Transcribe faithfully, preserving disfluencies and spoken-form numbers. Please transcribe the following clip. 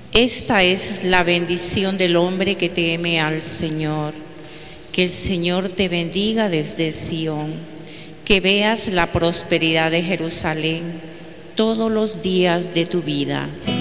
Esta es la bendición del hombre que teme al Señor. Que el Señor te bendiga desde Sión, que veas la prosperidad de Jerusalén todos los días de tu vida.